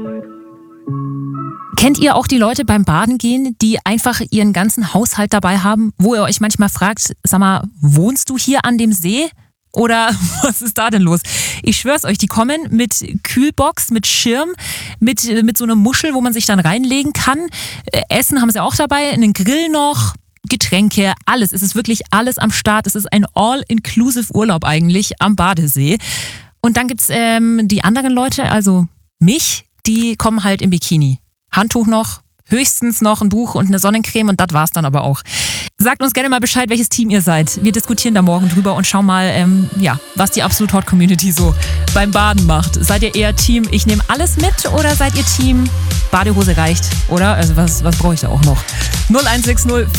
Kennt ihr auch die Leute beim Baden gehen, die einfach ihren ganzen Haushalt dabei haben, wo ihr euch manchmal fragt, sag mal, wohnst du hier an dem See? Oder was ist da denn los? Ich schwör's euch, die kommen mit Kühlbox, mit Schirm, mit so einer Muschel, wo man sich dann reinlegen kann. Essen haben sie auch dabei, einen Grill noch, Getränke, alles. Es ist wirklich alles am Start. Es ist ein all-inclusive Urlaub eigentlich am Badesee. Und dann gibt's die anderen Leute, also mich, die kommen halt im Bikini. Handtuch noch, höchstens noch ein Buch und eine Sonnencreme und das war's dann aber auch. Sagt uns gerne mal Bescheid, welches Team ihr seid. Wir diskutieren da morgen drüber und schauen mal, was die Absolut Hot Community so beim Baden macht. Seid ihr eher Team, ich nehme alles mit, oder seid ihr Team, Badehose reicht, oder? Also was brauche ich da auch noch? 0160